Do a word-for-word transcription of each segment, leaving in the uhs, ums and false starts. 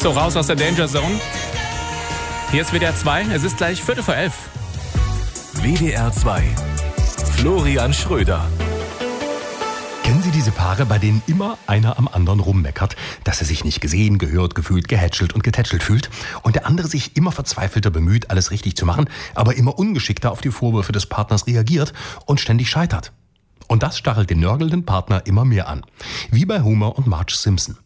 So, raus aus der Danger Zone. Hier ist W D R zwei, es ist gleich Viertel vor elf. W D R zwei. Florian Schröder. Kennen Sie diese Paare, bei denen immer einer am anderen rummeckert, dass er sich nicht gesehen, gehört, gefühlt, gehätschelt und getätschelt fühlt und der andere sich immer verzweifelter bemüht, alles richtig zu machen, aber immer ungeschickter auf die Vorwürfe des Partners reagiert und ständig scheitert? Und das stachelt den nörgelnden Partner immer mehr an. Wie bei Homer und Marge Simpson.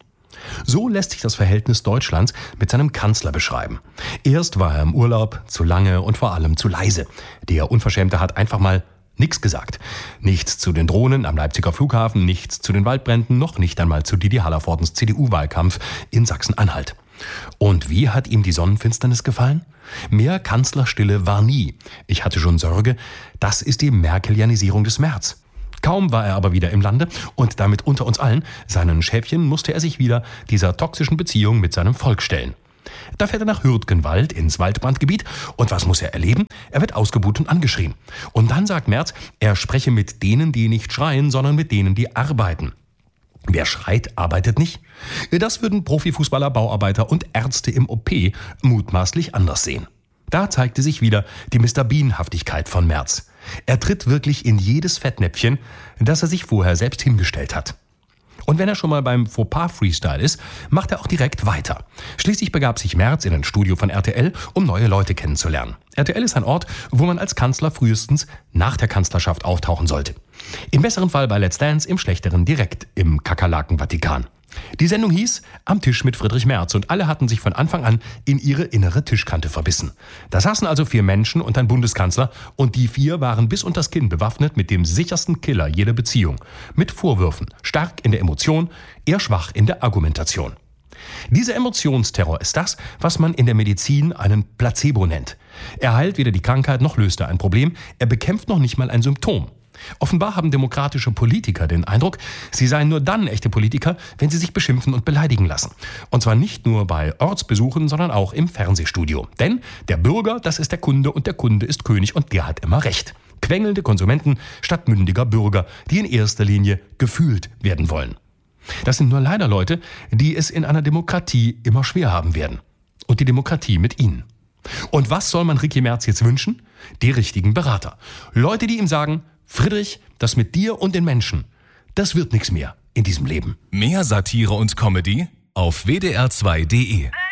So lässt sich das Verhältnis Deutschlands mit seinem Kanzler beschreiben. Erst war er im Urlaub, zu lange und vor allem zu leise. Der Unverschämte hat einfach mal nichts gesagt. Nichts zu den Drohnen am Leipziger Flughafen, nichts zu den Waldbränden, noch nicht einmal zu Didi Hallervordens C D U-Wahlkampf in Sachsen-Anhalt. Und wie hat ihm die Sonnenfinsternis gefallen? Mehr Kanzlerstille war nie. Ich hatte schon Sorge, das ist die Merkelianisierung des März. Kaum war er aber wieder im Lande und damit unter uns allen, seinen Schäfchen, musste er sich wieder dieser toxischen Beziehung mit seinem Volk stellen. Da fährt er nach Hürtgenwald ins Waldbrandgebiet und was muss er erleben? Er wird ausgebuht und angeschrien. Und dann sagt Merz, er spreche mit denen, die nicht schreien, sondern mit denen, die arbeiten. Wer schreit, arbeitet nicht. Das würden Profifußballer, Bauarbeiter und Ärzte im O P mutmaßlich anders sehen. Da zeigte sich wieder die Mister Bean-Haftigkeit von Merz. Er tritt wirklich in jedes Fettnäpfchen, das er sich vorher selbst hingestellt hat. Und wenn er schon mal beim Fauxpas-Freestyle ist, macht er auch direkt weiter. Schließlich begab sich Merz in ein Studio von R T L, um neue Leute kennenzulernen. R T L ist ein Ort, wo man als Kanzler frühestens nach der Kanzlerschaft auftauchen sollte. Im besseren Fall bei Let's Dance, im schlechteren direkt im Kakerlaken-Vatikan. Die Sendung hieß Am Tisch mit Friedrich Merz und alle hatten sich von Anfang an in ihre innere Tischkante verbissen. Da saßen also vier Menschen und ein Bundeskanzler und die vier waren bis unters Kinn bewaffnet mit dem sichersten Killer jeder Beziehung. Mit Vorwürfen, stark in der Emotion, eher schwach in der Argumentation. Dieser Emotionsterror ist das, was man in der Medizin einen Placebo nennt. Er heilt weder die Krankheit noch löst er ein Problem, er bekämpft noch nicht mal ein Symptom. Offenbar haben demokratische Politiker den Eindruck, sie seien nur dann echte Politiker, wenn sie sich beschimpfen und beleidigen lassen. Und zwar nicht nur bei Ortsbesuchen, sondern auch im Fernsehstudio. Denn der Bürger, das ist der Kunde und der Kunde ist König und der hat immer recht. Quengelnde Konsumenten statt mündiger Bürger, die in erster Linie gefühlt werden wollen. Das sind nur leider Leute, die es in einer Demokratie immer schwer haben werden. Und die Demokratie mit ihnen. Und was soll man Ricky Merz jetzt wünschen? Die richtigen Berater. Leute, die ihm sagen, Friedrich, das mit dir und den Menschen, das wird nichts mehr in diesem Leben. Mehr Satire und Comedy auf W D R zwei Punkt D E.